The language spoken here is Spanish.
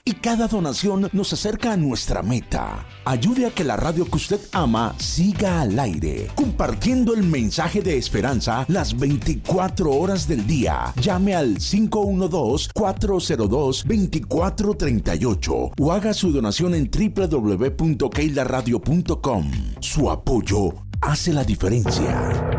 y cada donación nos acerca a nuestra meta. Ayude a que la radio que usted ama siga al aire, compartiendo el mensaje de esperanza las 24 horas del día. Llame al 512-402-2438 o haga su donación en www.keilaradio.com. Su apoyo hace la diferencia.